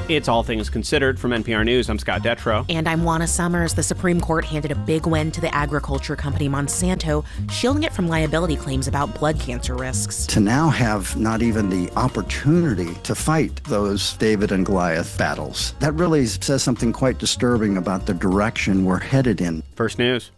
It's All Things Considered from NPR News. I'm Scott Detrow. And I'm Juana Summers. The Supreme Court handed a big win to the agriculture company Monsanto, shielding it from liability claims about blood cancer risks. To now have not even the opportunity to fight those David and Goliath battles, that really says something quite disturbing about the direction we're headed in. First News.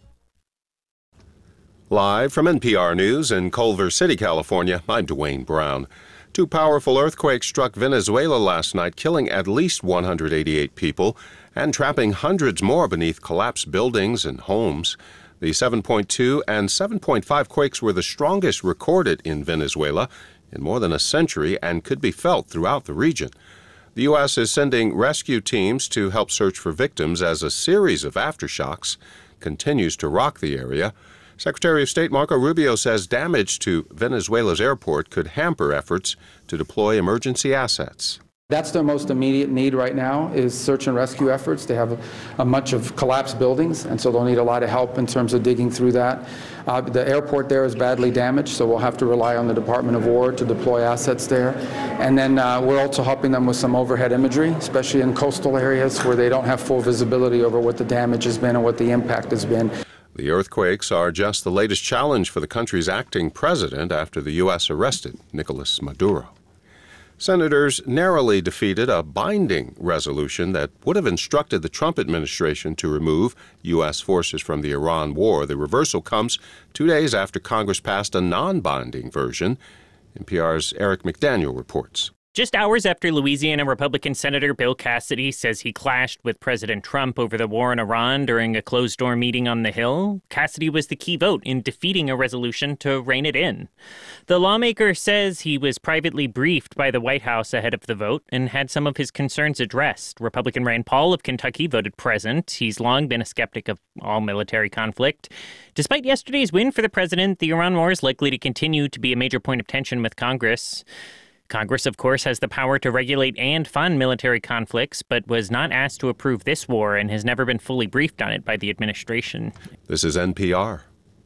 Live from NPR News in Culver City, California, I'm Dwayne Brown. 2 powerful earthquakes struck Venezuela last night, killing at least 188 people and trapping hundreds more beneath collapsed buildings and homes. The 7.2 and 7.5 quakes were the strongest recorded in Venezuela in more than a century and could be felt throughout the region. The U.S. is sending rescue teams to help search for victims as a series of aftershocks continues to rock the area. Secretary of State Marco Rubio says damage to Venezuela's airport could hamper efforts to deploy emergency assets. That's their most immediate need right now is search and rescue efforts. They have a much of collapsed buildings, and so they'll need a lot of help in terms of digging through that. The airport there is badly damaged, so we'll have to rely on the Department of War to deploy assets there. And then we're also helping them with some overhead imagery, especially in coastal areas where they don't have full visibility over what the damage has been and what the impact has been. The earthquakes are just the latest challenge for the country's acting president after the U.S. arrested Nicolas Maduro. Senators narrowly defeated a binding resolution that would have instructed the Trump administration to remove U.S. forces from the Iran war. The reversal comes 2 days after Congress passed a non-binding version. NPR's Eric McDaniel reports. Just hours after Louisiana Republican Senator Bill Cassidy says he clashed with President Trump over the war in Iran during a closed-door meeting on the Hill, Cassidy was the key vote in defeating a resolution to rein it in. The lawmaker says he was privately briefed by the White House ahead of the vote and had some of his concerns addressed. Republican Rand Paul of Kentucky voted present. He's long been a skeptic of all military conflict. Despite yesterday's win for the president, the Iran war is likely to continue to be a major point of tension with Congress. Congress, of course, has the power to regulate and fund military conflicts, but was not asked to approve this war and has never been fully briefed on it by the administration. This is NPR.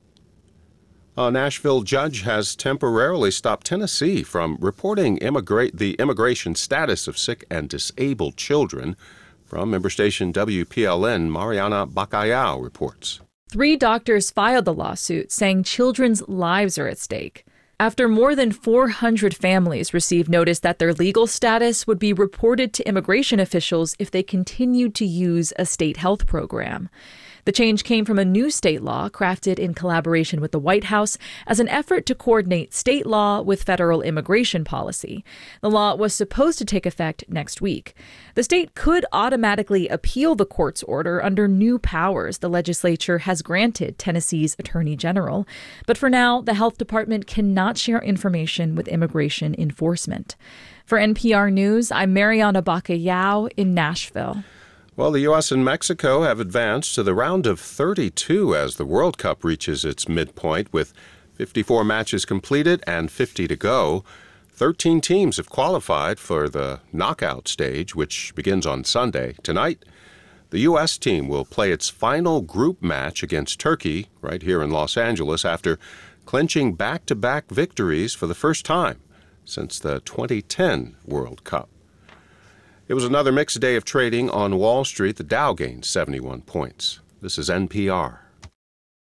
A Nashville judge has temporarily stopped Tennessee from reporting the immigration status of sick and disabled children. From member station WPLN, Mariana Bacallao reports. 3 doctors filed the lawsuit saying children's lives are at stake. After more than 400 families received notice that their legal status would be reported to immigration officials if they continued to use a state health program. The change came from a new state law crafted in collaboration with the White House as an effort to coordinate state law with federal immigration policy. The law was supposed to take effect next week. The state could automatically appeal the court's order under new powers the legislature has granted Tennessee's attorney general. But for now, the health department cannot share information with immigration enforcement. For NPR News, I'm Mariana Bacallao in Nashville. Well, the U.S. and Mexico have advanced to the round of 32 as the World Cup reaches its midpoint with 54 matches completed and 50 to go. 13 teams have qualified for the knockout stage, which begins on Sunday. Tonight, the U.S. team will play its final group match against Turkey right here in Los Angeles after clinching back-to-back victories for the first time since the 2010 World Cup. It was another mixed day of trading on Wall Street. The Dow gained 71 points. This is NPR.